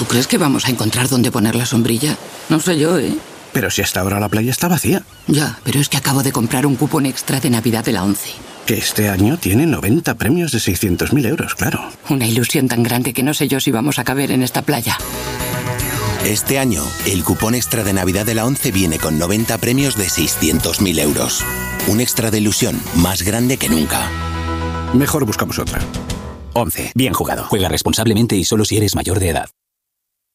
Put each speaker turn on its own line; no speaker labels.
¿Tú crees que vamos a encontrar dónde poner la sombrilla? No sé yo, ¿eh?
Pero si hasta ahora la playa está vacía.
Ya, pero es que acabo de comprar un cupón extra de Navidad de la ONCE.
Que este año tiene 90 premios de 600.000 euros, claro.
Una ilusión tan grande que no sé yo si vamos a caber en esta playa.
Este año, el cupón extra de Navidad de la ONCE viene con 90 premios de 600.000 euros. Un extra de ilusión más grande que nunca.
Mejor buscamos otra.
ONCE. Bien jugado. Juega responsablemente y solo si eres mayor de edad.